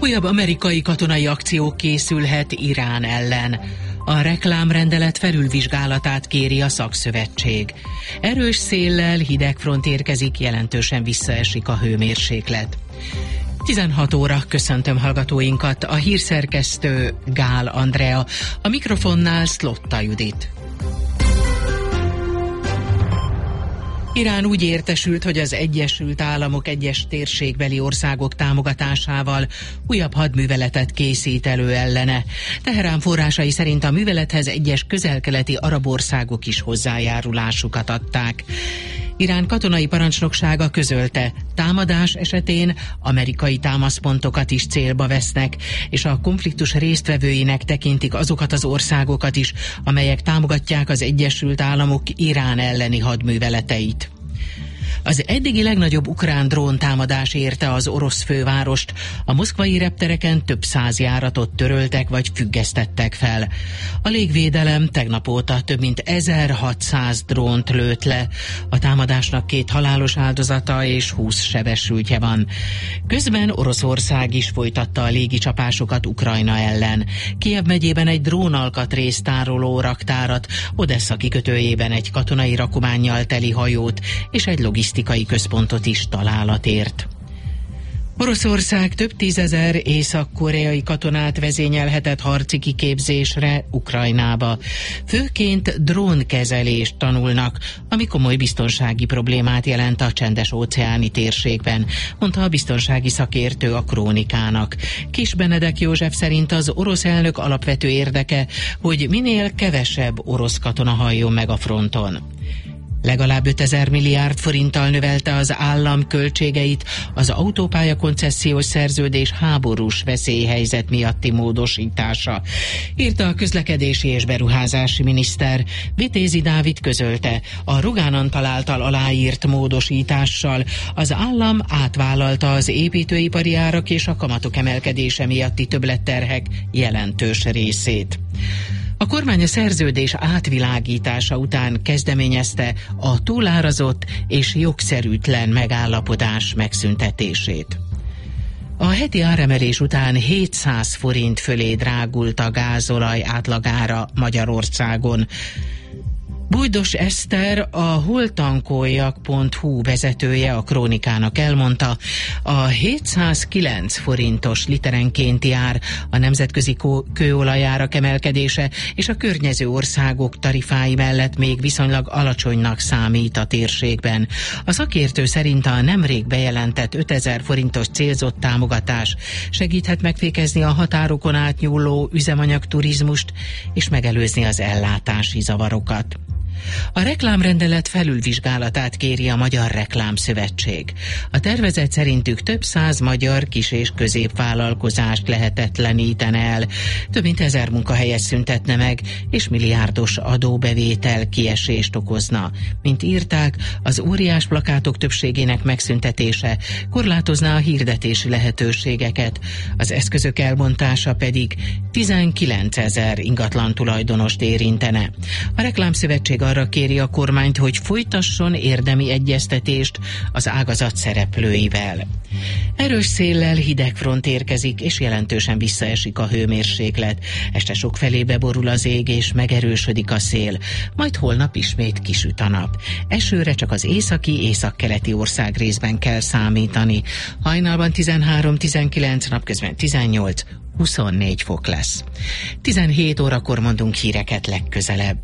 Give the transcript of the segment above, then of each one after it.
Újabb amerikai katonai akció készülhet Irán ellen. A reklámrendelet felülvizsgálatát kéri a szakszövetség. Erős széllel hideg front érkezik, jelentősen visszaesik a hőmérséklet. 16 óra, köszöntöm hallgatóinkat, a hírszerkesztő Gál Andrea, a mikrofonnál Szlotta Judit. Irán úgy értesült, hogy az Egyesült Államok egyes térségbeli országok támogatásával újabb hadműveletet készít elő ellene. Teherán forrásai szerint a művelethez egyes közel-keleti arab országok is hozzájárulásukat adták. Irán katonai parancsnoksága közölte, támadás esetén amerikai támaszpontokat is célba vesznek, és a konfliktus résztvevőinek tekintik azokat az országokat is, amelyek támogatják az Egyesült Államok Irán elleni hadműveleteit. Az eddigi legnagyobb ukrán dróntámadás érte az orosz fővárost. A moszkvai reptereken több 100 járatot töröltek vagy függesztettek fel. A légvédelem tegnap óta több mint 1600 drónt lőtt le. A támadásnak 2 halálos áldozata és 20 sebesültje van. Közben Oroszország is folytatta a légicsapásokat Ukrajna ellen. Kijev megyében egy drónalkatrészt tároló raktárat, Odessa kikötőjében egy katonai rakománnyal teli hajót és egy logisztikai központot is találat ért. Oroszország több 10 000 észak-koreai katonát vezényelhetett harci kiképzésre Ukrajnába. Főként drónkezelést tanulnak, ami komoly biztonsági problémát jelent a csendes-óceáni térségben, mondta a biztonsági szakértő a Krónikának. Kis Benedek József szerint az orosz elnök alapvető érdeke, hogy minél kevesebb orosz katona halljon meg a fronton. Legalább 5000 milliárd forinttal növelte az állam költségeit az autópálya koncesziós szerződés háborús veszélyhelyzet miatti módosítása, írta a közlekedési és beruházási miniszter. Vitézi Dávid közölte, a Rogán Antal által aláírt módosítással az állam átvállalta az építőipari árak és a kamatok emelkedése miatti többletterhek jelentős részét. A kormány a szerződés átvilágítása után kezdeményezte a túlárazott és jogszerűtlen megállapodás megszüntetését. A heti áremelés után 700 forint fölé drágult a gázolaj átlagára Magyarországon. Bújdos Eszter, a holtankoljak.hu vezetője a Krónikának elmondta, a 709 forintos literenkénti ár a nemzetközi kőolajárak emelkedése és a környező országok tarifái mellett még viszonylag alacsonynak számít a térségben. A szakértő szerint a nemrég bejelentett 5000 forintos célzott támogatás segíthet megfékezni a határokon átnyúló üzemanyagturizmust és megelőzni az ellátási zavarokat. A reklámrendelet felülvizsgálatát kéri a Magyar Reklámszövetség. A tervezet szerintük több 100 magyar kis- és középvállalkozást lehetetlenítene el, több mint 1000 munkahelyet szüntetne meg, és milliárdos adóbevétel kiesést okozna. Mint írták, az óriás plakátok többségének megszüntetése korlátozná a hirdetési lehetőségeket, az eszközök elbontása pedig 19 000 ingatlan tulajdonost érintene. A Reklámszövetség arra kéri a kormányt, hogy folytasson érdemi egyeztetést az ágazat szereplőivel. Erős széllel hideg front érkezik, és jelentősen visszaesik a hőmérséklet. Este sokfelé beborul az ég, és megerősödik a szél. Majd holnap ismét kisüt a nap. Esőre csak az északi, északkeleti országrészben kell számítani. Hajnalban 13-19, napközben 18-24 fok lesz. 17 órakor mondunk híreket legközelebb.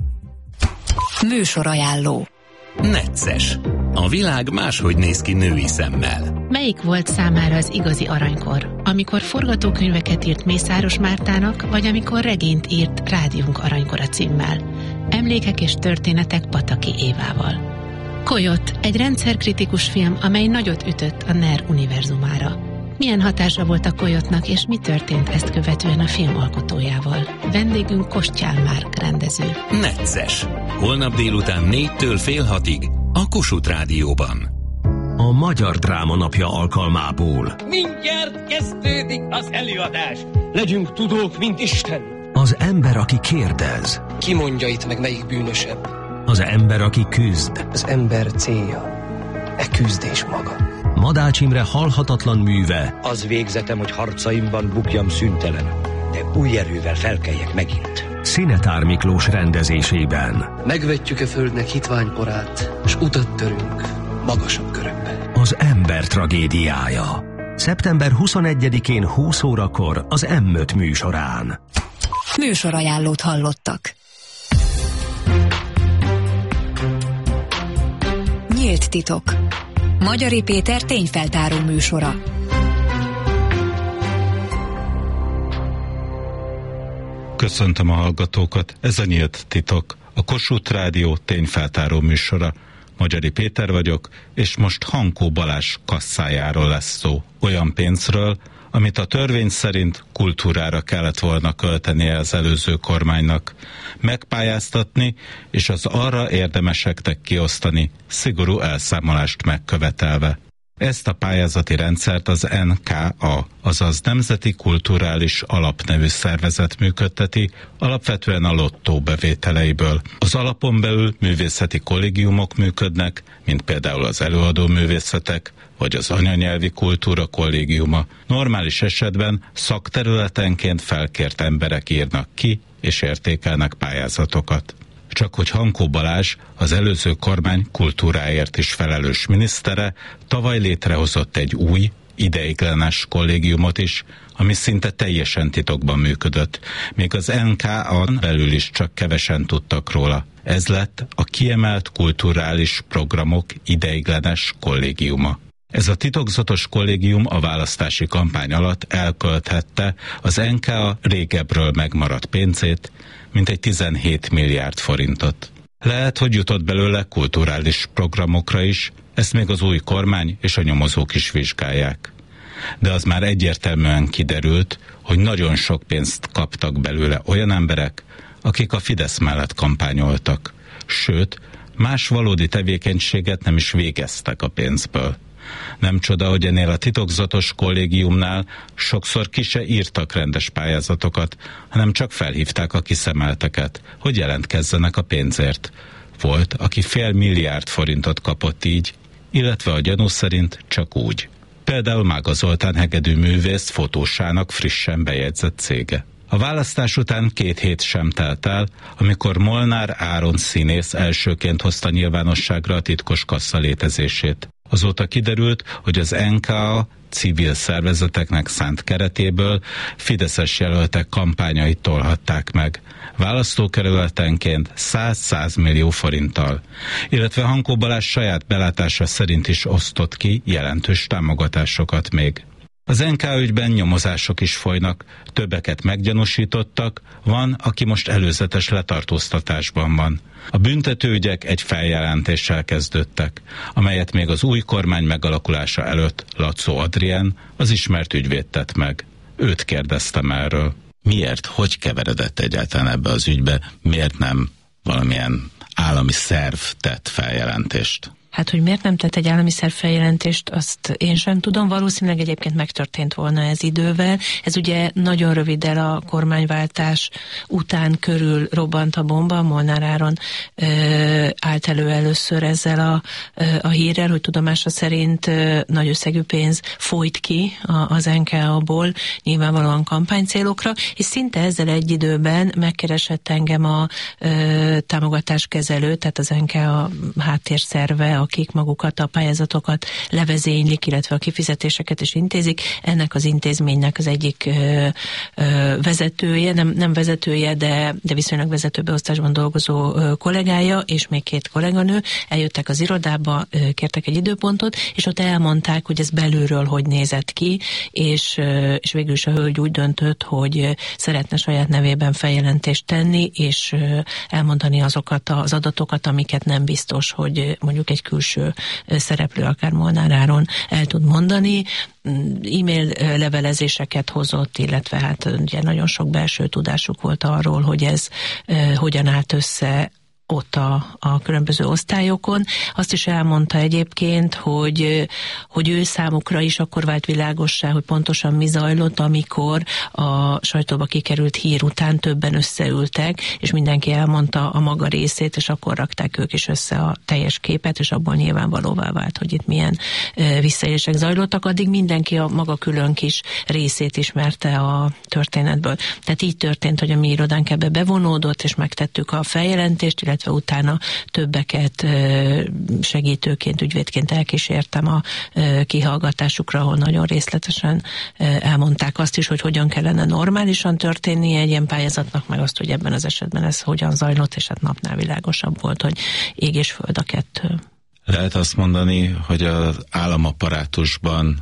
Műsorajánló. Necces. A világ máshogy néz ki női szemmel. Melyik volt számára az igazi aranykor? Amikor forgatókönyveket írt Mészáros Mártának, vagy amikor regényt írt Rádiunk aranykora címmel? Emlékek és történetek Pataki Évával. Coyote, egy rendszerkritikus film, amely nagyot ütött a NER univerzumára. Milyen hatása volt a Coyote-nak, és mi történt ezt követően a film alkotójával? Vendégünk Kostyán Márk rendező. Necces. Holnap délután 4-től fél 6-ig a Kossuth Rádióban. A Magyar Dráma Napja alkalmából. Mindjárt kezdődik az előadás. Legyünk tudók, mint Isten. Az ember, aki kérdez. Ki mondja itt meg, melyik bűnösebb? Az ember, aki küzd. Az ember célja, küzdés maga. Madács Imre halhatatlan műve. Az végzetem, hogy harcaimban bukjam szüntelen, de új erővel felkeljek megint. Szinetár Miklós rendezésében. Megvetjük a földnek hitványporát, s utat törünk magasabb körökbe. Az ember tragédiája. Szeptember 21-én 20 órakor az M5 műsorán. Műsorajánlót hallottak. Nyílt titok. Magyari Péter tényfeltáró műsora. Köszöntöm a hallgatókat, ez a Nyílt titok, a Kossuth Rádió tényfeltáró műsora. Magyari Péter vagyok, és most Hankó Balázs kasszájáról lesz szó. Olyan pénzről, amit a törvény szerint kultúrára kellett volna költenie az előző kormánynak, megpályáztatni és az arra érdemeseknek kiosztani, szigorú elszámolást megkövetelve. Ezt a pályázati rendszert az NKA, azaz Nemzeti Kulturális Alap nevű szervezet működteti, alapvetően a lottó bevételeiből. Az alapon belül művészeti kollégiumok működnek, mint például az előadó művészetek, vagy az anyanyelvi kultúra kollégiuma. Normális esetben szakterületenként felkért emberek írnak ki és értékelnek pályázatokat. Csak hogy Hankó Balázs, az előző kormány kultúráért is felelős minisztere, tavaly létrehozott egy új, ideiglenes kollégiumot is, ami szinte teljesen titokban működött, még az NKA-n belül is csak kevesen tudtak róla. Ez lett a Kiemelt Kulturális Programok Ideiglenes Kollégiuma. Ez a titokzatos kollégium a választási kampány alatt elkölthette az NKA régebről megmaradt pénzét, mintegy 17 milliárd forintot. Lehet, hogy jutott belőle kulturális programokra is, ezt még az új kormány és a nyomozók is vizsgálják. De az már egyértelműen kiderült, hogy nagyon sok pénzt kaptak belőle olyan emberek, akik a Fidesz mellett kampányoltak. Sőt, más valódi tevékenységet nem is végeztek a pénzből. Nem csoda, hogy ennél a titokzatos kollégiumnál sokszor ki se írtak rendes pályázatokat, hanem csak felhívták a kiszemelteket, hogy jelentkezzenek a pénzért. Volt, aki $500 millió forintot kapott így, illetve a gyanú szerint csak úgy. Például Mága Zoltán hegedű művész fotósának frissen bejegyzett cége. A választás után 2 hét sem telt el, amikor Molnár Áron színész elsőként hozta nyilvánosságra a titkos kassa létezését. Azóta kiderült, hogy az NKA civil szervezeteknek szánt keretéből fideszes jelöltek kampányait tolhatták meg. Választókerületenként 100 millió forinttal, illetve Hankó Balázs saját belátása szerint is osztott ki jelentős támogatásokat még. Az NKA ügyben nyomozások is folynak, többeket meggyanúsítottak, van, aki most előzetes letartóztatásban van. A büntetőügyek egy feljelentéssel kezdődtek, amelyet még az új kormány megalakulása előtt Laczó Adrien, az ismert ügyvéd tett meg. Őt kérdeztem erről. Miért, hogy keveredett egyáltalán ebbe az ügybe, miért nem valamilyen állami szerv tett feljelentést? Hát, hogy miért nem tett egy állami szerv feljelentést, azt én sem tudom. Valószínűleg egyébként megtörtént volna ez idővel. Ez ugye nagyon röviddel a kormányváltás után körül robbant a bomba. Molnár Áron állt elő először ezzel a hírrel, hogy tudomása szerint nagy összegű pénz folyt ki az NKA-ból, nyilvánvalóan kampánycélokra, és szinte ezzel egy időben megkeresett engem a támogatáskezelő, tehát az NKA háttérszerve, akik magukat, a pályázatokat levezénylik, illetve a kifizetéseket is intézik. Ennek az intézménynek az egyik vezetője, nem vezetője, de viszonylag vezetőbeosztásban dolgozó kollégája, és még 2 kolléganő eljöttek az irodába, kértek egy időpontot, és ott elmondták, hogy ez belülről hogy nézett ki, és végül is a hölgy úgy döntött, hogy szeretne saját nevében feljelentést tenni, és elmondani azokat az adatokat, amiket nem biztos, hogy mondjuk egy külső szereplő, akár Molnár Áron el tud mondani. E-mail levelezéseket hozott, illetve hát ugye nagyon sok belső tudásuk volt arról, hogy ez hogyan állt össze ott a különböző osztályokon. Azt is elmondta egyébként, hogy ő számukra is akkor vált világossá, hogy pontosan mi zajlott, amikor a sajtóba kikerült hír után többen összeültek, és mindenki elmondta a maga részét, és akkor rakták ők is össze a teljes képet, és abból nyilvánvalóvá vált, hogy itt milyen visszaélések zajlottak. Addig mindenki a maga külön kis részét ismerte a történetből. Tehát így történt, hogy a mi irodánk ebbe bevonódott, és megtettük a feljelentést, illetve utána többeket segítőként, ügyvédként elkísértem a kihallgatásukra, ahol nagyon részletesen elmondták azt is, hogy hogyan kellene normálisan történnie egy ilyen pályázatnak, meg azt, hogy ebben az esetben ez hogyan zajlott, és hát napnál világosabb volt, hogy ég és föld a kettő. Lehet azt mondani, hogy az államapparátusban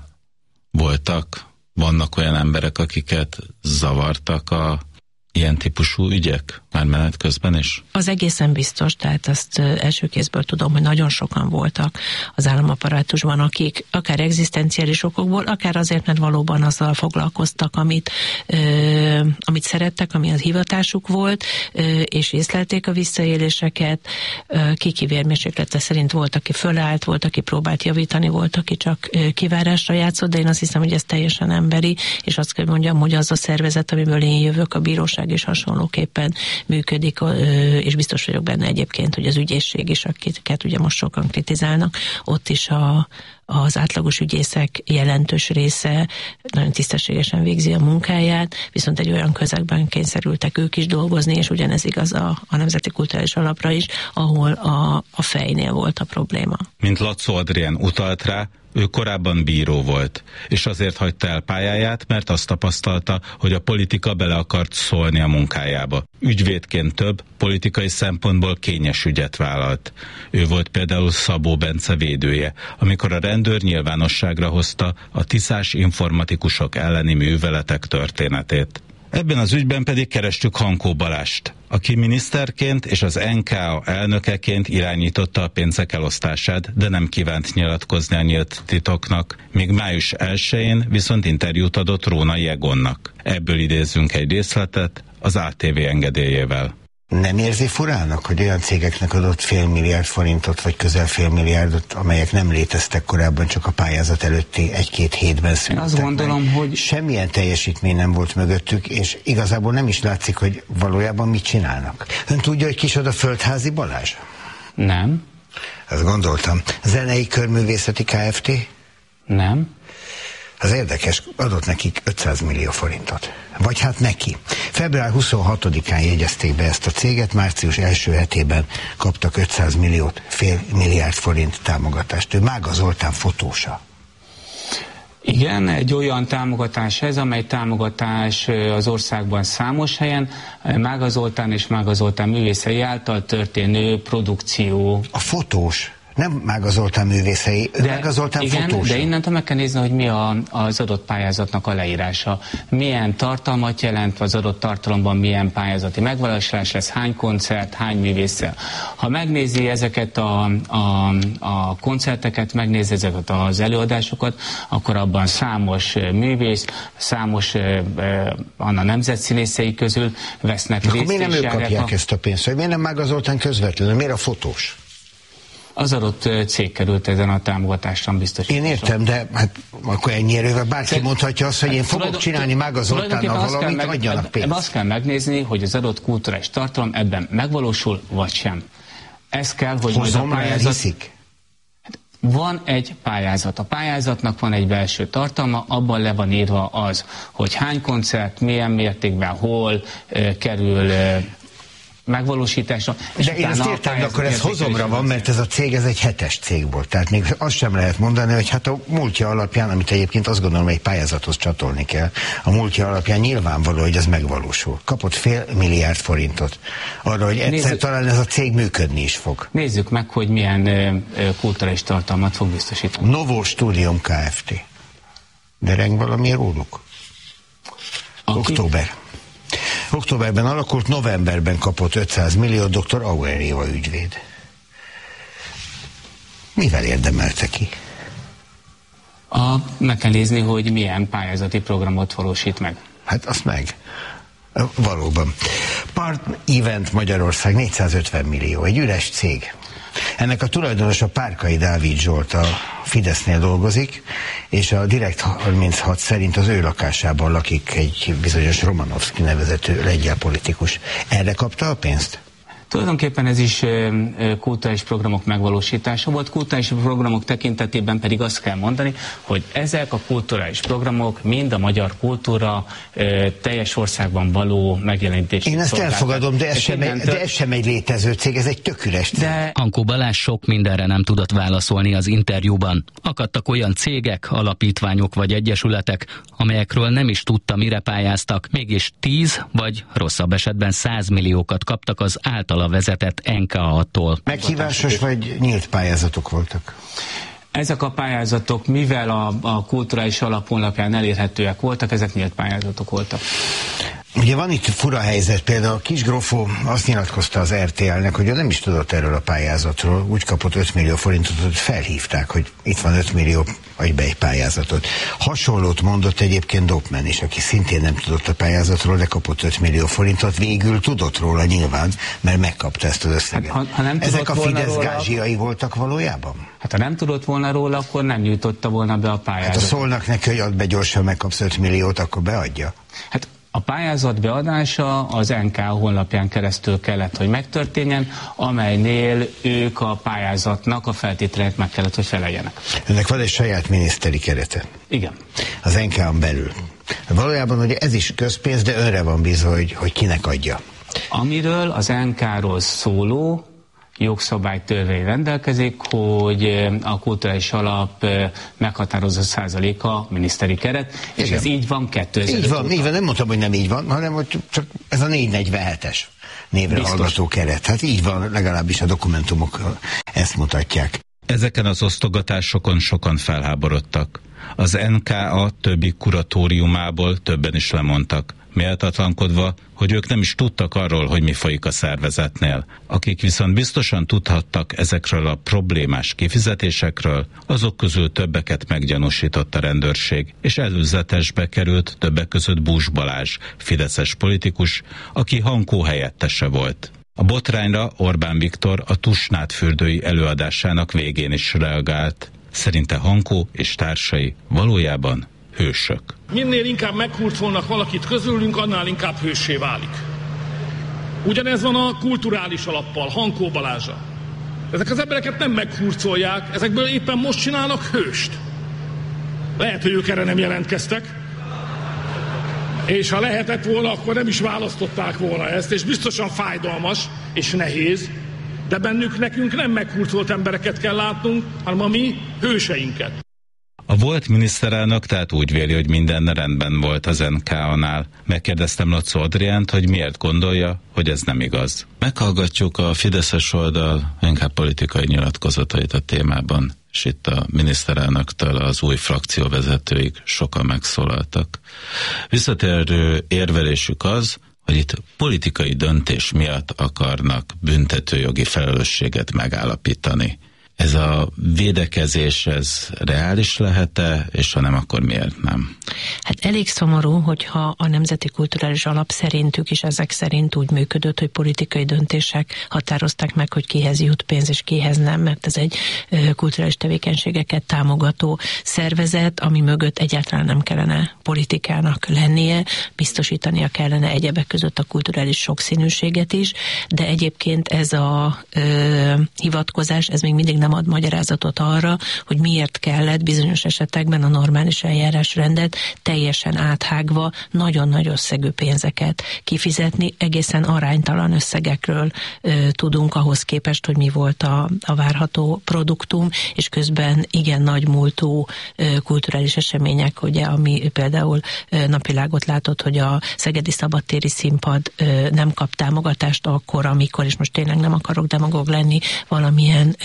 vannak olyan emberek, akiket zavartak a ilyen típusú ügyek már menet közben is? Az egészen biztos, tehát azt első kézből tudom, hogy nagyon sokan voltak az államapparátusban, akik akár egzisztenciális okokból, akár azért, mert valóban azzal foglalkoztak, amit szerettek, ami az hivatásuk volt, és észlelték a visszaéléseket. Ki vérmérséklete szerint volt, aki fölállt, volt, aki próbált javítani, volt, aki csak kivárásra játszott, de én azt hiszem, hogy ez teljesen emberi, és azt kell mondjam, hogy az a szervezet, amiből én jövök, a bíróság is hasonlóképpen működik, és biztos vagyok benne egyébként, hogy az ügyészség is, akiket ugye most sokan kritizálnak, ott is az átlagos ügyészek jelentős része nagyon tisztességesen végzi a munkáját, viszont egy olyan közegben kényszerültek ők is dolgozni, és ugyanez igaz a Nemzeti Kulturális Alapra is, ahol a fejnél volt a probléma. Mint Laczó Adrián utalt rá, ő korábban bíró volt, és azért hagyta el pályáját, mert azt tapasztalta, hogy a politika bele akart szólni a munkájába. Ügyvédként több, politikai szempontból kényes ügyet vállalt. Ő volt például Szabó Bence védője, amikor a rendőr nyilvánosságra hozta a tiszás informatikusok elleni műveletek történetét. Ebben az ügyben pedig kerestük Hankó Balást, aki miniszterként és az NKA elnökeként irányította a pénzek elosztását, de nem kívánt nyilatkozni a nyílt titoknak, míg május 1-én viszont interjút adott Rónai Egonnak. Ebből idézzünk egy részletet az ATV engedélyével. Nem érzi furának, hogy olyan cégeknek adott $500 millió forintot, vagy közel $500 millió, amelyek nem léteztek korábban, csak a pályázat előtti 1-2 hétben születtek? Azt gondolom, hogy semmilyen teljesítmény nem volt mögöttük, és igazából nem is látszik, hogy valójában mit csinálnak. Ön tudja, hogy kicsoda Földházi Balázs? Nem. Ezt gondoltam. Zenei Körművészeti Kft? Nem. Az érdekes, adott nekik $500 millió forintot. Vagy hát neki. Február 26-án jegyezték be ezt a céget, március első hetében kaptak $500 milliót, $500 millió forint támogatást. Ő Mága Zoltán fotósa. Igen, egy olyan támogatás ez, amely támogatás az országban számos helyen, Mága Zoltán és Mága Zoltán művészei által történő produkció. A fotós. Nem Mága Zoltán művészei, Mága Zoltán fotósa. De innentől meg kell nézni, hogy mi az adott pályázatnak a leírása. Milyen tartalmat jelent az adott tartalomban, milyen pályázati megvalósulás lesz, hány koncert, hány művésszel. Ha megnézi ezeket a koncerteket, megnézi ezeket az előadásokat, akkor abban számos művész, számos a nemzetszínészei közül vesznek részt. Akkor miért nem ők kapják ezt a pénzt? Miért nem Mága Zoltán közvetlenül? Miért a fotós? Az adott cég került ezen a támogatáson biztosításra. Én értem, de hát akkor ennyi erővel bárki mondhatja azt, hogy én fogok csinálni Mága Zoltánnal valamit, adjanak pénzt. Azt kell megnézni, hogy az adott kulturális tartalom ebben megvalósul, vagy sem. Ez kell, hogy majd a pályázat... Van egy pályázat. A pályázatnak van egy belső tartalma, abban le van írva az, hogy hány koncert, milyen mértékben, hol kerül... megvalósításra. De én ezt értem, de akkor ez hozomra van, mert ez a cég, ez egy 7-es cég volt. Tehát még azt sem lehet mondani, hogy hát a múltja alapján, amit egyébként azt gondolom, hogy egy pályázathoz csatolni kell, a múltja alapján nyilvánvaló, hogy ez megvalósul. Kapott $500 millió forintot arra, hogy egyszer talán ez a cég működni is fog. Nézzük meg, hogy milyen kulturális tartalmat fog biztosítani. Novo Studium Kft. Dereng valami róluk? Október. Októberben alakult, novemberben kapott $500 millió dr. Auer Éva ügyvéd. Mivel érdemelte ki? Meg kell nézni, hogy milyen pályázati programot valósít meg. Hát azt meg. Valóban. Part Event Magyarország 450 millió, egy üres cég. Ennek a tulajdonosa Párkai Dávid Zsolt a Fidesznél dolgozik, és a Direkt 36 szerint az ő lakásában lakik egy bizonyos Romanovszki nevezető lengyel politikus. Erre kapta a pénzt? Tulajdonképpen ez is kulturális programok megvalósítása volt, kulturális programok tekintetében pedig azt kell mondani, hogy ezek a kulturális programok mind a magyar kultúra teljes országban való megjelenítését. Én ezt elfogadom, de ez sem egy létező cég, ez egy tök üres cég. Hankó Balázs sok mindenre nem tudott válaszolni az interjúban. Akadtak olyan cégek, alapítványok vagy egyesületek, amelyekről nem is tudta, mire pályáztak, mégis 10 vagy rosszabb esetben 100 milliókat kaptak az általa vezetett NKA-tól. Meghívásos vagy nyílt pályázatok voltak? Ezek a pályázatok, mivel a kulturális alaphonlapján elérhetőek voltak, ezek nyílt pályázatok voltak. Ugye van itt fura helyzet, például Kis Grófó azt nyilatkozta az RTL-nek, hogy ő nem is tudott erről a pályázatról, úgy kapott 5 millió forintot, hogy felhívták, hogy itt van 5 millió, adj be egy pályázatot. Hasonlót mondott egyébként Dopman is, aki szintén nem tudott a pályázatról, de kapott 5 millió forintot, végül tudott róla nyilván, mert megkapta ezt az összeget. Hát, ezek a Fidesz gázsiai voltak valójában? Hát ha nem tudott volna róla, akkor nem nyújtotta volna be a pályázatot. Hát ha szólnak neki, hogy add be gyorsan, megkapsz 5 milliót, akkor beadja? Hát a pályázat beadása az NK honlapján keresztül kellett, hogy megtörténjen, amelynél ők a pályázatnak a feltételeit meg kellett, hogy feleljenek. Ennek van egy saját miniszteri kerete. Igen. Az NK-n belül. Valójában ugye ez is közpénz, de önre van bízva, hogy kinek adja. Amiről az NK-ról szóló jogszabálytörvény rendelkezik, hogy a kulturális alap meghatározó százaléka miniszteri keret, és igen. Ez így van 2005 Így van, nem mondtam, hogy nem így van, hanem hogy csak ez a 447-es névre hallgató keret. Hát így van, legalábbis a dokumentumok ezt mutatják. Ezeken az osztogatásokon sokan felháborodtak. Az NKA többi kuratóriumából többen is lemondtak, méltatlankodva, hogy ők nem is tudtak arról, hogy mi folyik a szervezetnél. Akik viszont biztosan tudhattak ezekről a problémás kifizetésekről, azok közül többeket meggyanúsított a rendőrség, és előzetesbe került többek között Bús Balázs, fideszes politikus, aki Hankó helyettese volt. A botrányra Orbán Viktor a Tusnádfürdői előadásának végén is reagált. Szerinte Hankó és társai valójában hősök. Minél inkább meghurcolnak valakit közülünk, annál inkább hőssé válik. Ugyanez van a kulturális alappal, Hankó Balázsa. Ezek az embereket nem meghurcolják, ezekből éppen most csinálnak hőst. Lehet, hogy ők erre nem jelentkeztek, és ha lehetett volna, akkor nem is választották volna ezt, és biztosan fájdalmas és nehéz, de nekünk nem meghurcolt embereket kell látnunk, hanem a mi hőseinket. A volt miniszterelnök tehát úgy véli, hogy minden rendben volt az NK-nál. Megkérdeztem Lacó Adriánt, hogy miért gondolja, hogy ez nem igaz. Meghallgatjuk a fideszes oldal inkább politikai nyilatkozatait a témában, és itt a miniszterelnöktől az új frakcióvezetőig sokan megszólaltak. Visszatérő érvelésük az, hogy itt politikai döntés miatt akarnak büntetőjogi felelősséget megállapítani. Ez a védekezés, ez reális lehet-e, és ha nem, akkor miért nem? Hát elég szomorú, hogyha a Nemzeti Kulturális Alap szerintük is ezek szerint úgy működött, hogy politikai döntések határozták meg, hogy kihez jut pénz és kihez nem, mert ez egy kulturális tevékenységeket támogató szervezet, ami mögött egyáltalán nem kellene politikának lennie, biztosítania kellene egyebek között a kulturális sokszínűséget is, de egyébként ez a hivatkozás, ez még mindig nem ad magyarázatot arra, hogy miért kellett bizonyos esetekben a normális eljárásrendet teljesen áthágva nagyon nagy összegű pénzeket kifizetni. Egészen aránytalan összegekről tudunk ahhoz képest, hogy mi volt a várható produktum, és közben igen nagy múltú kulturális események, ugye, ami például napvilágot látott, hogy a Szegedi Szabadtéri Színpad nem kap támogatást akkor, amikor, és most tényleg nem akarok demagóg lenni, valamilyen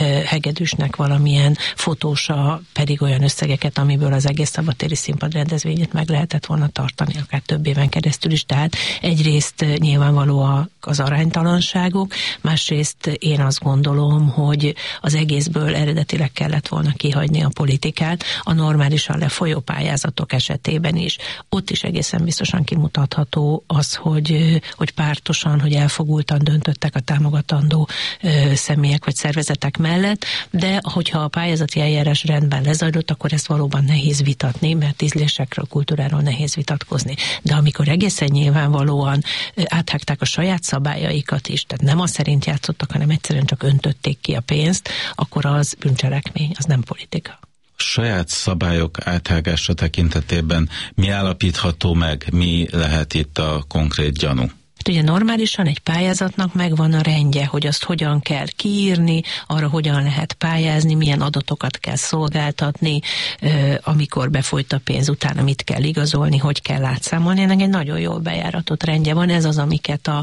Hegedűsnek valamilyen fotósa pedig olyan összegeket, amiből az egész szabadtéri színpad rendezvényét meg lehetett volna tartani, akár több éven keresztül is. Tehát egyrészt nyilvánvaló az aránytalanságok, másrészt én azt gondolom, hogy az egészből eredetileg kellett volna kihagyni a politikát, a normálisan lefolyó pályázatok esetében is. Ott is egészen biztosan kimutatható az, hogy pártosan, hogy elfogultan döntöttek a támogatandó személyek vagy szervezetek mellett, de hogyha a pályázati eljárás rendben lezajlott, akkor ezt valóban nehéz vitatni, mert ízlésekről, kultúráról nehéz vitatkozni. De amikor egészen nyilvánvalóan áthágták a saját szabályaikat is, tehát nem az szerint játszottak, hanem egyszerűen csak öntötték ki a pénzt, akkor az bűncselekmény, az nem politika. Saját szabályok áthágása tekintetében mi állapítható meg, mi lehet itt a konkrét gyanú? Ugye normálisan egy pályázatnak megvan a rendje, hogy azt hogyan kell kiírni, arra hogyan lehet pályázni, milyen adatokat kell szolgáltatni, amikor befolyt a pénz, utána mit kell igazolni, hogy kell átszámolni. Ennek egy nagyon jól bejáratott rendje van. Ez az, amiket a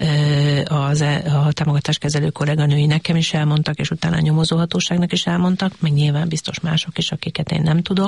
támogatáskezelő kolléganői nekem is elmondtak, és utána a nyomozóhatóságnak is elmondtak, meg nyilván biztos mások is, akiket én nem tudok.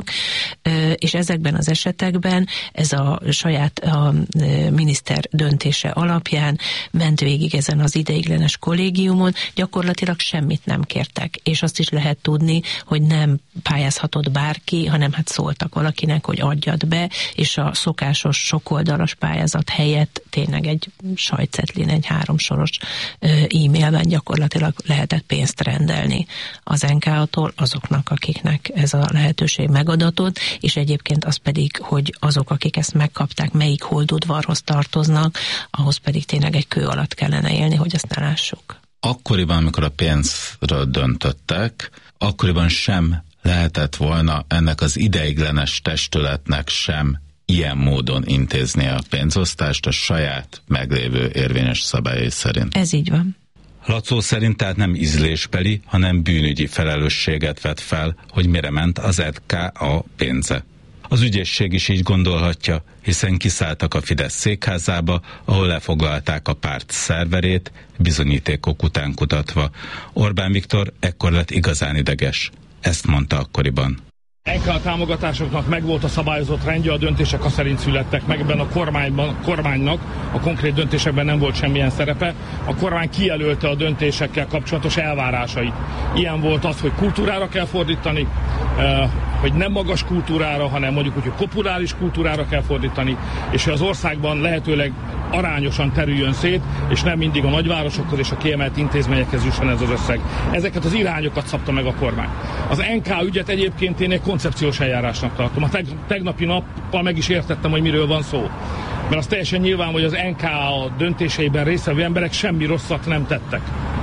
És ezekben az esetekben ez a saját miniszter döntése alapján ment végig ezen az ideiglenes kollégiumon, gyakorlatilag semmit nem kértek. És azt is lehet tudni, hogy nem pályázhatott bárki, hanem hát szóltak valakinek, hogy adjad be, és a szokásos sokoldalas pályázat helyett tényleg egy sajtcetlin, egy 3 soros e-mailben gyakorlatilag lehetett pénzt rendelni az NK-tól azoknak, akiknek ez a lehetőség megadatott, és egyébként az pedig, hogy azok, akik ezt megkapták, melyik holdudvarhoz tartoznak, ahhoz pedig tényleg egy kő alatt kellene élni, hogy ezt ne lássuk. Akkoriban, amikor a pénzről döntöttek, akkoriban sem lehetett volna ennek az ideiglenes testületnek sem ilyen módon intézni a pénzosztást a saját meglévő érvényes szabályai szerint. Ez így van. Lacó szerint tehát nem ízlésbeli, hanem bűnügyi felelősséget vet fel, hogy mire ment az NK pénze. Az ügyészség is így gondolhatja, hiszen kiszálltak a Fidesz székházába, ahol lefoglalták a párt szerverét, bizonyítékok után kutatva. Orbán Viktor ekkor lett igazán ideges. Ezt mondta akkoriban. NK támogatásoknak megvolt a szabályozott rendje, a döntések a szerint születtek meg, ebben a kormánynak a konkrét döntésekben nem volt semmilyen szerepe. A kormány kijelölte a döntésekkel kapcsolatos elvárásait. Ilyen volt az, hogy kultúrára kell fordítani, hogy nem magas kultúrára, hanem mondjuk úgy, hogy populáris kultúrára kell fordítani, és hogy az országban lehetőleg arányosan terüljön szét, és nem mindig a nagyvárosokhoz és a kiemelt intézményekhez jusson ez az összeg. Ezeket az irányokat szabta meg a kormány. Az NK ügyet egyébként én egy koncepciós eljárásnak tartom. A tegnapi nappal meg is értettem, hogy miről van szó. Mert az teljesen nyilván, hogy az NK a döntéseiben résztvevő emberek semmi rosszat nem tettek.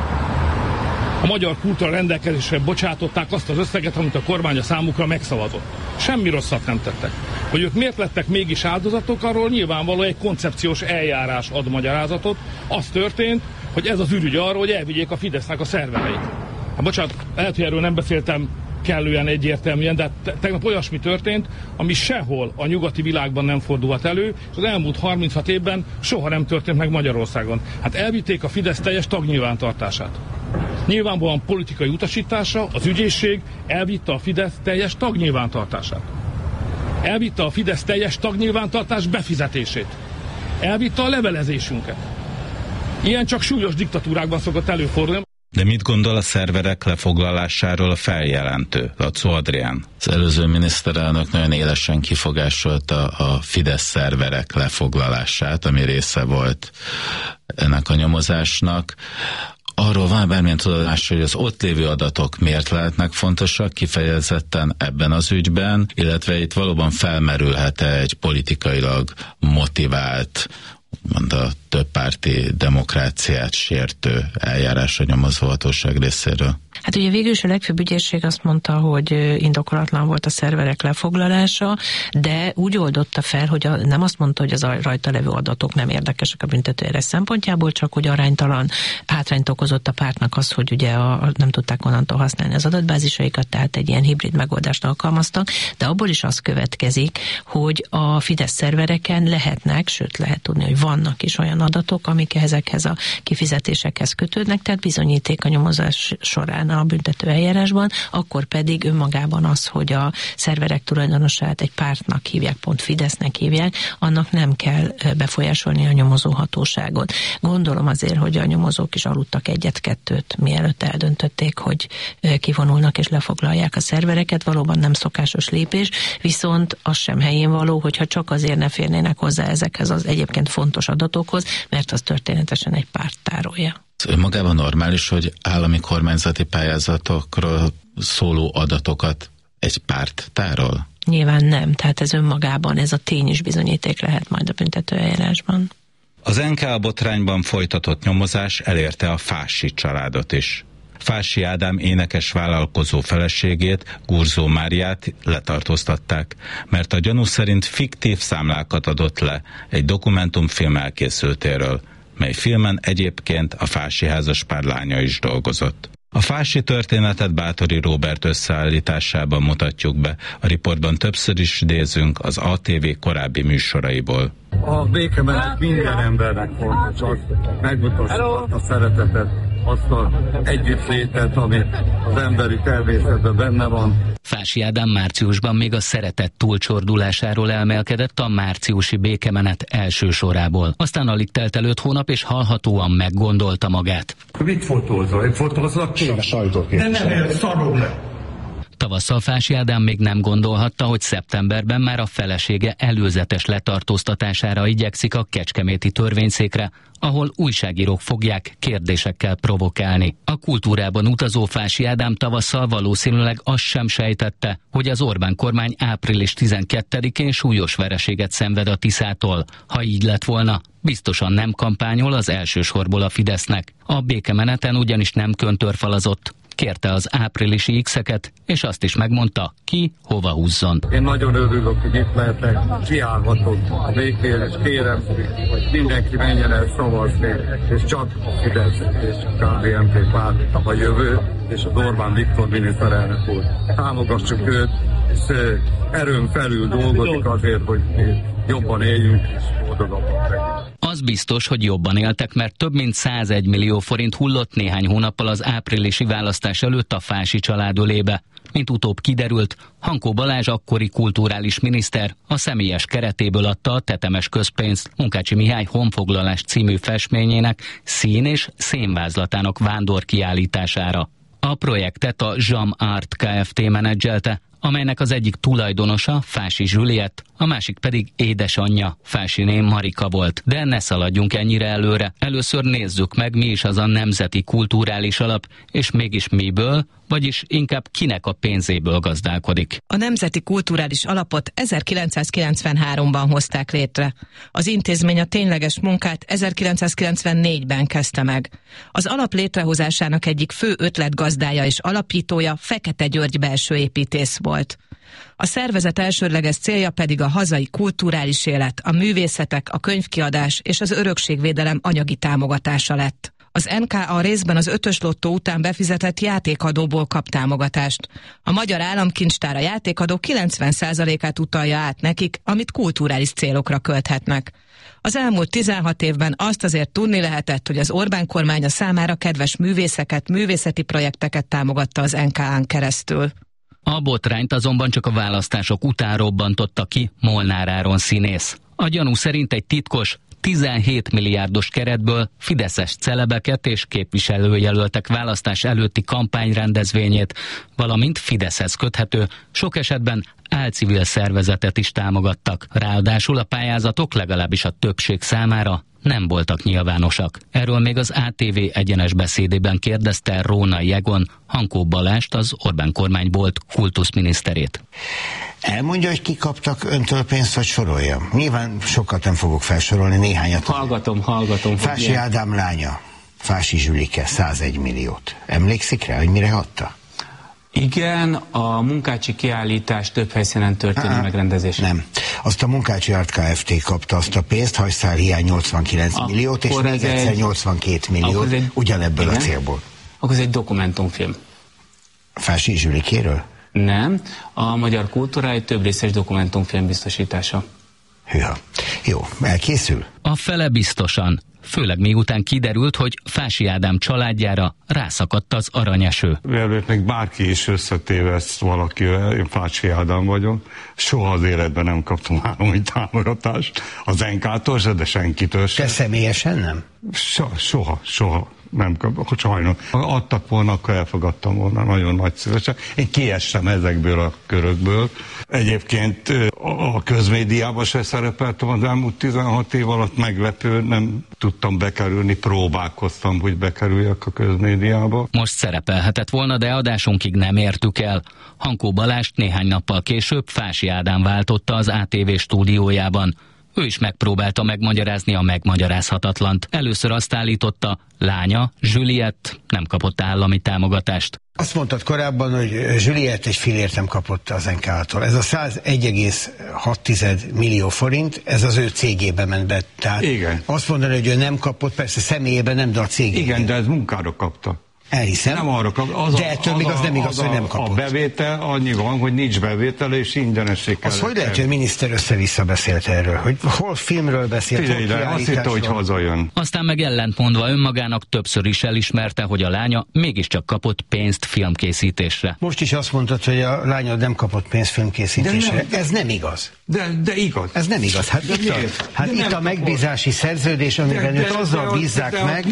A magyar kultúra rendelkezésre bocsátották azt az összeget, amit a kormány a számukra megszavazott. Semmi rosszat nem tettek. Hogy ők miért lettek mégis áldozatok, arról nyilvánvaló egy koncepciós eljárás ad magyarázatot. Az történt, hogy ez az ürügy arról, hogy elvigyék a Fidesznek a szervereit. Hát bocsánat, lehet, hogy erről nem beszéltem kellően egyértelműen, de tegnap olyasmi történt, ami sehol a nyugati világban nem fordulhat elő, és az elmúlt 36 évben soha nem történt meg Magyarországon. Hát elvitték a Fidesz teljes tagnyilvántartását. Nyilvánvalóan politikai utasítása, az ügyészség elvitte a Fidesz teljes tagnyilvántartását. Elvitte a Fidesz teljes tagnyilvántartás befizetését. Elvitte a levelezésünket. Ilyen csak súlyos diktatúrákban szokott előfordulni. De mit gondol a szerverek lefoglalásáról a feljelentő, Lacó Adrián? Az előző miniszterelnök nagyon élesen kifogásolta a Fidesz szerverek lefoglalását, ami része volt ennek a nyomozásnak. Arról van bármilyen tudomás, hogy az ott lévő adatok miért lehetnek fontosak kifejezetten ebben az ügyben, illetve itt valóban felmerülhet-e egy politikailag motivált, úgymond a többpárti demokráciát sértő eljárás a nyomozóhatóság részéről? Hát ugye végül is a legfőbb ügyészség azt mondta, hogy indokolatlan volt a szerverek lefoglalása, de úgy oldotta fel, hogy nem azt mondta, hogy az rajta levő adatok nem érdekesek a büntetőeljárás szempontjából, csak hogy aránytalan hátrányt okozott a pártnak az, hogy ugye nem tudták onnantól használni az adatbázisaikat, tehát egy ilyen hibrid megoldást alkalmaztak, de abból is az következik, hogy a Fidesz szervereken lehetnek, sőt lehet tudni, hogy vannak is olyan adatok, amik ezekhez a kifizetésekhez kötődnek, tehát bizonyíték a nyomozás során a büntető eljárásban, akkor pedig önmagában az, hogy a szerverek tulajdonosát egy pártnak hívják, pont Fidesznek hívják, annak nem kell befolyásolni a nyomozó hatóságot. Gondolom azért, hogy a nyomozók is aludtak egyet-kettőt, mielőtt eldöntötték, hogy kivonulnak és lefoglalják a szervereket, valóban nem szokásos lépés, viszont az sem helyén való, hogyha csak azért ne férnének hozzá ezekhez az egyébként fontos adatokhoz, mert az történetesen egy párt tárolja. Magában normális, hogy állami kormányzati pályázatokról szóló adatokat egy párt tárol? Nyilván nem, tehát ez önmagában, ez a tény is bizonyíték lehet majd a büntetőeljárásban. Az NKA botrányban folytatott nyomozás elérte a Fássy családot is. Fássy Ádám énekes vállalkozó feleségét, Gurzó Máriát letartóztatták, mert a gyanú szerint fiktív számlákat adott le egy dokumentumfilm elkészültéről, mely filmen egyébként a Fássy házaspár lánya is dolgozott. A Fássy történetet Báthori Róbert összeállításában mutatjuk be, a riportban többször is idézünk az ATV korábbi műsoraiból. A békemenet minden embernek fontos, az megmutassuk a szeretetet, azt az együttlétet, amit az emberi természetben benne van. Fássy Ádám márciusban még a szeretet túlcsordulásáról elmélkedett a márciusi békemenet első sorából. Aztán alig telt el 5 hónap, és hallhatóan meggondolta magát. Mit fotózol? Én fotózlak ki? De nem, szarom le! Tavasszal Fássy Ádám még nem gondolhatta, hogy szeptemberben már a felesége előzetes letartóztatására igyekszik a kecskeméti törvényszékre, ahol újságírók fogják kérdésekkel provokálni. A kultúrában utazó Fássy Ádám tavasszal valószínűleg azt sem sejtette, hogy az Orbán kormány április 12-én súlyos vereséget szenved a Tiszától. Ha így lett volna, biztosan nem kampányol az elsősorból a Fidesznek. A békemeneten ugyanis nem köntörfalazott. Kérte az áprilisi X-eket, és azt is megmondta, ki hova húzzon. Én nagyon örülök, hogy itt lehetek, kiállhatok a békére, és kérem, hogy mindenki menjen el szavazni, és csak a Fidesz és a KDNP párt a jövő, és az Orbán Viktor miniszterelnök úr. Támogassuk őt, és erőn felül dolgozik azért, hogy jobban éljünk, és boldogabbak. Az biztos, hogy jobban éltek, mert több mint 101 millió forint hullott néhány hónappal az áprilisi választás előtt a Fássy család ölébe. Mint utóbb kiderült, Hankó Balázs akkori kulturális miniszter a személyes keretéből adta a tetemes közpénzt Munkácsi Mihály Honfoglalás című festményének szín- és szénvázlatának vándorkiállítására. A projektet a Jam Art Kft. Menedzselte, amelynek az egyik tulajdonosa Fássy Zsüliett, a másik pedig édesanyja, Fássy-né Marika volt. De ne szaladjunk ennyire előre. Először nézzük meg, mi is az a Nemzeti Kulturális Alap, és mégis miből, vagyis inkább kinek a pénzéből gazdálkodik. A Nemzeti Kulturális Alapot 1993-ban hozták létre. Az intézmény a tényleges munkát 1994-ben kezdte meg. Az alap létrehozásának egyik fő ötletgazdája és alapítója Fekete György belsőépítész volt. A szervezet elsődleges célja pedig a hazai kulturális élet, a művészetek, a könyvkiadás és az örökségvédelem anyagi támogatása lett. Az NKA részben az 5-ös lottó után befizetett játékadóból kap támogatást. A Magyar Államkincstár a játékadó 90%-át utalja át nekik, amit kulturális célokra költhetnek. Az elmúlt 16 évben azt azért tudni lehetett, hogy az Orbán kormánya számára kedves művészeket, művészeti projekteket támogatta az NKA-n keresztül. A botrányt azonban csak a választások után robbantotta ki Molnár Áron színész. A gyanú szerint egy titkos, 17 milliárdos keretből fideszes celebeket és képviselőjelöltek választás előtti kampányrendezvényét, valamint Fideszhez köthető, sok esetben álcivil szervezetet is támogattak. Ráadásul a pályázatok legalábbis a többség számára nem voltak nyilvánosak. Erről még az ATV egyenes beszédében kérdezte Rónai Egon Hankó Balást, az Orbán kormány volt kultuszminiszterét. Elmondja, hogy ki kaptak öntől pénzt, vagy sorolja? Nyilván sokat nem fogok felsorolni, néhányat. Hallgatom. Fássy Ádám lánya, Fássy Zsülike, 101 milliót. Emlékszik rá, hogy mire adta? Igen, a Munkácsi kiállítás több helyszínen történő megrendezés. Nem. Azt a Munkácsi Art Kft. Kapta azt a pénzt, hajszál hiány 89 milliót, és még egyszer 82 milliót, ugyanebből a célból. Akkor ez egy dokumentumfilm. Fássy Zsülikéről? Nem, a Magyar Kultúra egy több részes dokumentumfilm biztosítása. Hűha. Jó, elkészül? A fele biztosan. főleg miután kiderült, hogy Fási Ádám családjára rászakadt az aranyeső. Mielőtt még bárki is összetéveszt valakivel, én Fási Ádám vagyok, soha az életben nem kaptam állami támogatást az NK-tól, de senkitől sem. Te személyesen nem? Soha. Nem kapok, sajnos. Ha adtak volna, akkor elfogadtam volna nagyon nagy szívesen. Én kiestem ezekből a körökből. Egyébként a közmédiában se szerepeltem az elmúlt 16 év alatt, meglepő, nem tudtam bekerülni, próbálkoztam, hogy bekerüljek a közmédiába. Most szerepelhetett volna, de adásunkig nem értük el. Hankó Balást néhány nappal később Fási Ádám váltotta az ATV stúdiójában. Ő is megpróbálta megmagyarázni a megmagyarázhatatlant. Először azt állította, lánya, Juliette nem kapott állami támogatást. Azt mondtad korábban, hogy Juliette egy fillért nem kapott az NK-tól. Ez a 101,6 millió forint, ez az ő cégébe ment be. Tehát igen. Azt mondani, hogy ő nem kapott, persze személyében nem, de a cégében. Igen, de ez munkára kapta. Elhiszem. Nem arra de ettől még az nem igaz, hogy nem kapott. A bevétel annyi van, hogy nincs bevétele, és ingyenessé kell. Az hogy lehet, hogy a miniszter össze-vissza beszélt erről? Hogy hol filmről beszélt, hol kiállításról? Azt hitte, hogy hazajön. Aztán meg ellentmondva önmagának többször is elismerte, hogy a lánya mégiscsak kapott pénzt filmkészítésre. Most is azt mondtad, hogy a lányod nem kapott pénzt filmkészítésre. Ez nem igaz. De igaz. Ez nem igaz. Hát itt a megbízási szerződés, amiben őt azzal bízzák meg.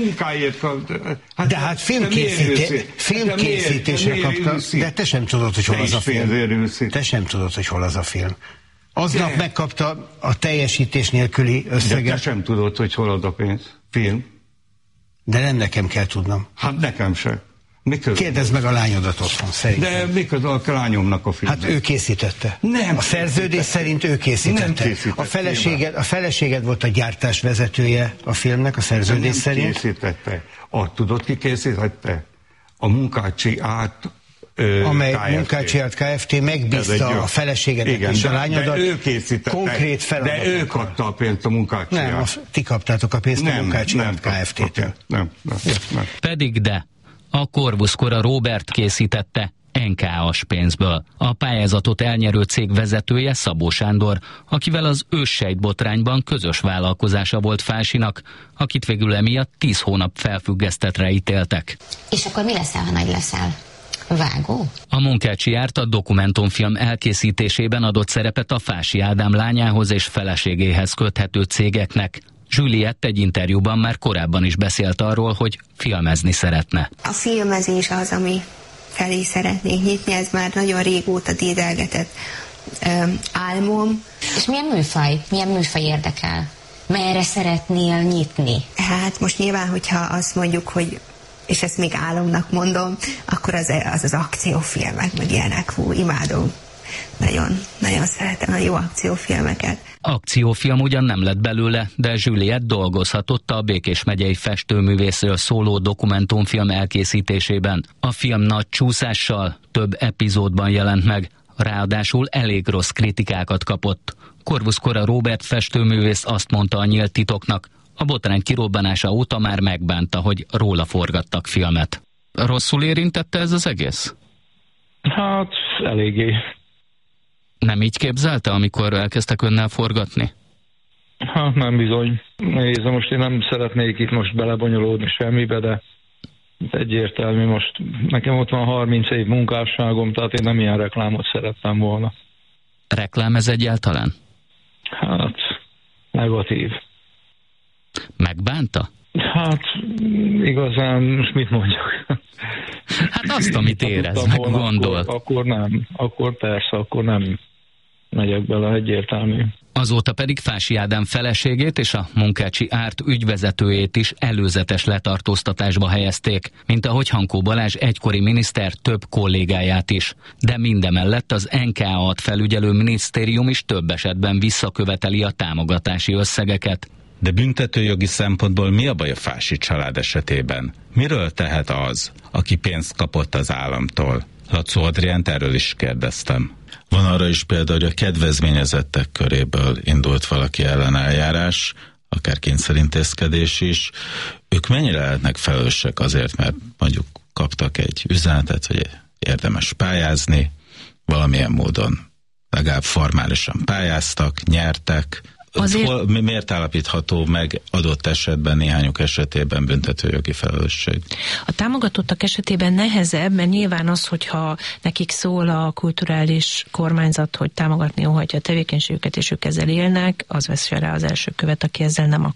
De hát filmkészítésre kapta. De te sem tudod, hogy hol az a film. Te sem tudod, hogy hol az a film. Aznap megkapta a teljesítés nélküli összeget. De te sem tudod, hogy hol az a film. De nem nekem kell tudnom. Hát nekem se. Kérdezd meg a lányodat otthon, szerintem. De mikor a lányomnak a filmet? Hát ő készítette. Nem. A szerződés szerint ő készítette. A feleséged volt a gyártásvezetője a filmnek, a szerződés szerint. Készítette. Tudod, ki készítette? A Munkácsi Árt amely Kft. Munkácsi Árt Kft. Megbízta a feleségedet és a lányodat. De ő készítette. Konkrét feladatokkal. De ő kapta a pénzt a Munkácsi Árt. Nem, ti kaptátok a pénzt a Munkácsi Árt Kft-től. Nem. Pedig de. A Corvus Cora Robert készítette NK-as pénzből. A pályázatot elnyerő cég vezetője Szabó Sándor, akivel az őssejtbotrányban közös vállalkozása volt Fásinak, akit végül emiatt 10 hónap felfüggesztetre ítéltek. És akkor mi leszel, ha nagy leszel? Vágó? A Munkácsi Árt a dokumentumfilm elkészítésében adott szerepet a Fási Ádám lányához és feleségéhez köthető cégeknek. Juliette egy interjúban már korábban is beszélt arról, hogy filmezni szeretne. A filmezés az, ami felé szeretnék nyitni, ez már nagyon régóta dédelgetett álmom. És milyen műfaj érdekel? Merre szeretnél nyitni? Hát most nyilván, hogyha azt mondjuk, hogy és ezt még álomnak mondom, akkor az akciófilmek, meg ilyenek, imádom. Nagyon szeretem a jó akciófilmeket. Akciófilm ugyan nem lett belőle, de Juliette dolgozhatott a Békés megyei festőművészről szóló dokumentumfilm elkészítésében. A film nagy csúszással több epizódban jelent meg, ráadásul elég rossz kritikákat kapott. Corvus Cora Robert festőművész azt mondta a Nyílt Titoknak, a botrány kirobbanása óta már megbánta, hogy róla forgattak filmet. Rosszul érintette ez az egész? Hát, eléggé. Nem így képzelte, amikor elkezdtek önnel forgatni? Hát nem bizony. Nézd, most én nem szeretnék itt most belebonyolódni semmibe, de egyértelmű most. Nekem ott van 30 év munkásságom, tehát én nem ilyen reklámot szerettem volna. Reklám ez egyáltalán? Hát, negatív. Megbánta? Hát, igazán, most mit mondjak? Hát azt, amit érez, meg gondol. Akkor nem, akkor persze, akkor nem megyek bele, egyértelmű. Azóta pedig Fási Ádám feleségét és a Munkácsi Árt ügyvezetőjét is előzetes letartóztatásba helyezték, mint ahogy Hankó Balázs egykori miniszter több kollégáját is. De mindemellett az NKA-t felügyelő minisztérium is több esetben visszaköveteli a támogatási összegeket. De büntetőjogi szempontból mi a baj a Fási család esetében? Miről tehet az, aki pénzt kapott az államtól? Lacó Adriánt erről is kérdeztem. Van arra is példa, hogy a kedvezményezettek köréből indult valaki ellen eljárás, akár kényszerintézkedés is. Ők mennyire lehetnek felelősek azért, mert mondjuk kaptak egy üzenetet, hogy érdemes pályázni, valamilyen módon legalább formálisan pályáztak, nyertek, miért állapítható meg adott esetben, néhányuk esetében büntetőjogi felelősség? A támogatottak esetében nehezebb, mert nyilván az, hogyha nekik szól a kulturális kormányzat, hogy támogatni óhajtja a tevékenységüket, és ők ezzel élnek, az veszi rá az első követ, aki ezzel nem